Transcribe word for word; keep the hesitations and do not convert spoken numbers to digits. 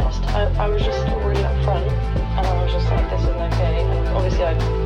honest. I, I was just really upfront, and I was just like, this isn't okay. And obviously, I